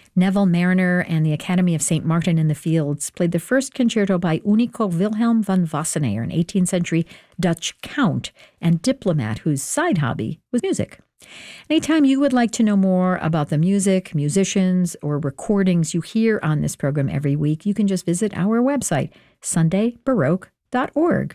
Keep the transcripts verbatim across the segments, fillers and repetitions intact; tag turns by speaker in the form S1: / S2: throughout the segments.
S1: Neville Mariner and the Academy of Saint Martin in the Fields played the first concerto by Unico Wilhelm van Wassenaer, an eighteenth century Dutch count and diplomat whose side hobby was music. Anytime you would like to know more about the music, musicians, or recordings you hear on this program every week, you can just visit our website, sunday baroque dot org.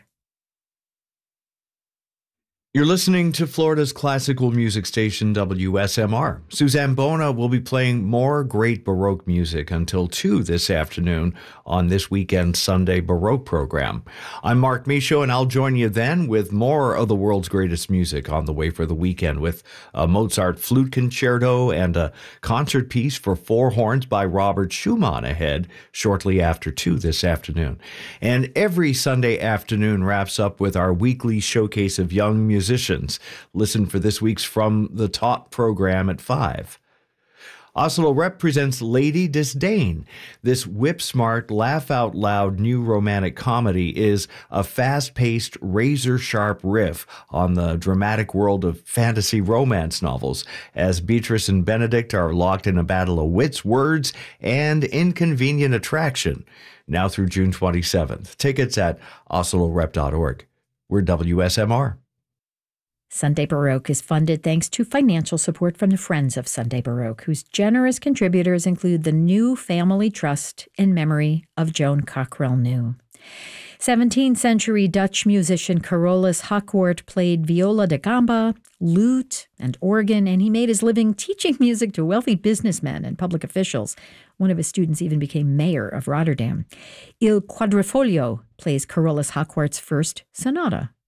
S2: You're listening to Florida's classical music station, W S M R. Suzanne Bona will be playing more great Baroque music until two this afternoon on this weekend Sunday Baroque program. I'm Mark Michaud, and I'll join you then with more of the world's greatest music on the way for the weekend with a Mozart flute concerto and a concert piece for four horns by Robert Schumann ahead shortly after two this afternoon. And every Sunday afternoon wraps up with our weekly showcase of young musicians. Musicians. Listen for this week's From the Top program at five. Oslo Rep presents Lady Disdain. This whip-smart, laugh-out-loud new romantic comedy is a fast-paced, razor-sharp riff on the dramatic world of fantasy romance novels, as Beatrice and Benedict are locked in a battle of wits, words, and inconvenient attraction. Now through June twenty-seventh. Tickets at oslo rep dot org. We're W S M R.
S1: Sunday Baroque is funded thanks to financial support from the Friends of Sunday Baroque, whose generous contributors include the New Family Trust in memory of Joan Cockrell New. seventeenth century Dutch musician Carolus Hackworth played viola da gamba, lute, and organ, and he made his living teaching music to wealthy businessmen and public officials. One of his students even became mayor of Rotterdam. Il Quadrifoglio plays Carolus Hackworth's first sonata.